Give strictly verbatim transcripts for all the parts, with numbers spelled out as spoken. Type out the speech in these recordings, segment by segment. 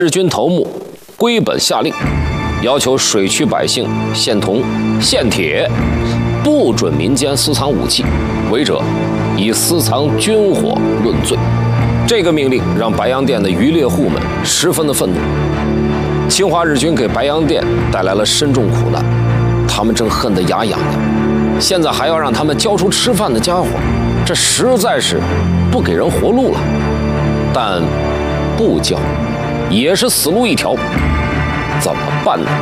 日军头目归本下令，要求水区百姓献铜、献铁，不准民间私藏武器，违者以私藏军火论罪。这个命令让白洋淀的渔猎户们十分的愤怒。侵华日军给白洋淀带来了深重苦难，他们正恨得牙痒痒，现在还要让他们交出吃饭的家伙，这实在是不给人活路了。但不交也是死路一条，怎么办呢？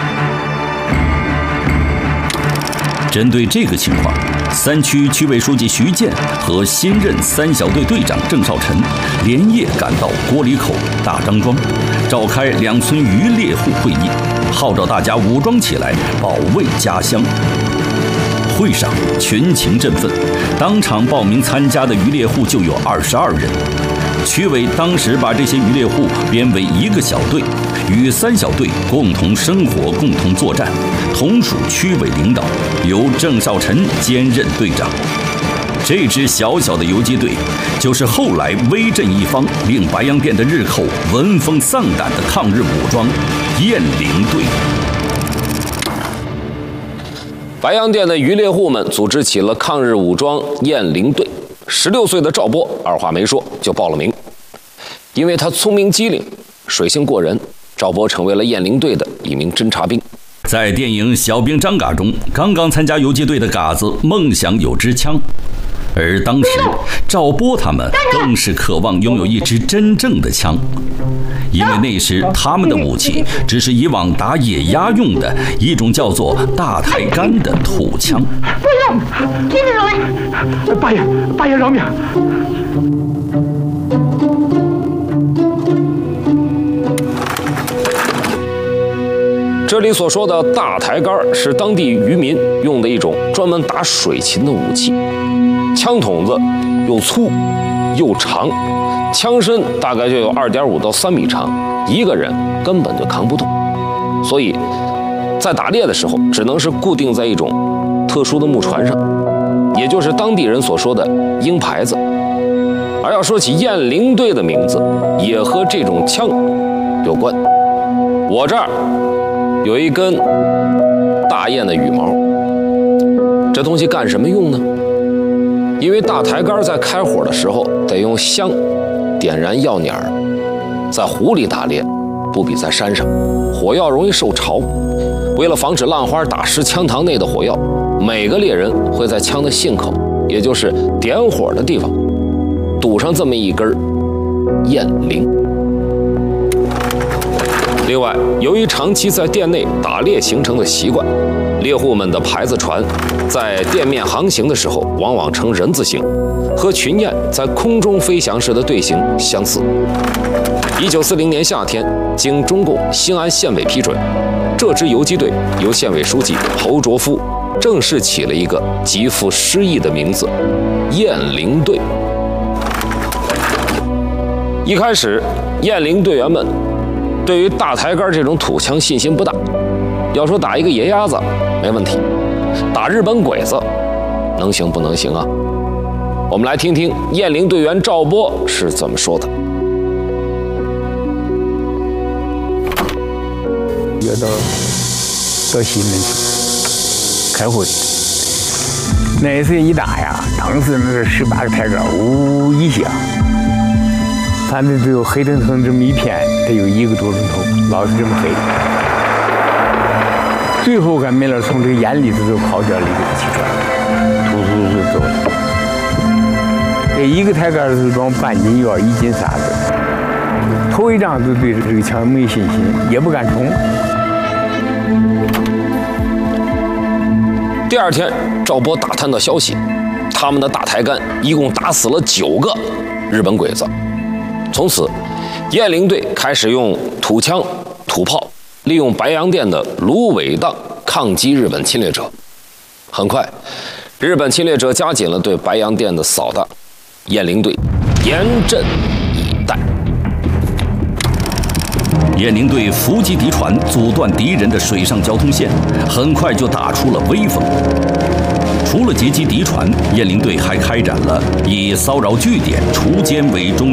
针对这个情况，三区区委书记徐建和新任三小队队长郑少臣连夜赶到锅里口、大张庄，召开两村渔猎户会议，号召大家武装起来，保卫家乡。会上群情振奋，当场报名参加的渔猎户就有二十二人。区委当时把这些渔猎户编为一个小队，与三小队共同生活、共同作战，同属区委领导，由郑少臣兼任队长。这支小小的游击队，就是后来威震一方、令白洋淀的日后闻风丧胆的抗日武装雁翎队。 白洋淀的渔猎户们组织起了抗日武装雁翎队。十六岁的赵波二话没说就报了名，因为他聪明机灵、水性过人，赵波成为了雁翎队的一名侦察兵。 在电影《小兵张嘎》中，刚刚参加游击队的嘎子梦想有支枪，而当时赵波他们更是渴望拥有一支真正的枪，因为那时他们的武器只是以往打野鸭用的一种叫做大抬杆的土枪。 不要，听着来，八爷，八爷饶命！ 这里所说的大抬杆是当地渔民用的一种专门打水禽的武器，枪筒子又粗又长，枪身大概就有二点五到三米长，一个人根本就扛不动，所以在打猎的时候只能是固定在一种特殊的木船上，也就是当地人所说的鹰牌子。而要说起雁翎队的名字，也和这种枪有关。我这儿有一根大雁的羽毛，这东西干什么用呢？因为大抬杆在开火的时候得用香点燃药捻儿，在湖里打猎不比在山上，火药容易受潮。为了防止浪花打湿枪膛内的火药，每个猎人会在枪的信口，也就是点火的地方，堵上这么一根雁翎。另外，由于长期在店内打猎形成的习惯，猎户们的牌子船在店面航行的时候往往呈人字形，和群雁在空中飞翔时的队形相似。一九四零年夏天，经中共新安县委批准，这支游击队由县委书记侯卓夫正式起了一个极富诗意的名字——雁翎队。一开始，雁翎队员们对于大抬杆这种土枪信心不大，要说打一个野鸭子没问题，打日本鬼子能行不能行啊？我们来听听雁翎队员赵波是怎么说的。 要到到西门去开会，那一次一打呀，当时那个十八个抬杆，呜一下，反正只有黑腾腾这么一片，得有一个多钟头，老是这么黑。最后俺们了从这个眼里头就跑掉了一个气船，突突突走了。这一个抬杆是装半斤药，一斤沙子。头一仗就对这个枪没信心，也不敢冲。 第二天，赵波打探到消息，他们的大抬杆一共打死了九个日本鬼子。从此，雁翎队开始用土枪、土炮，利用白洋淀的芦苇荡抗击日本侵略者。很快，日本侵略者加紧了对白洋淀的扫荡，雁翎队严阵以待。 雁翎队伏击敌船，阻断敌人的水上交通线，很快就打出了威风。除了截击敌船，雁翎队还开展了以骚扰据点、锄奸为中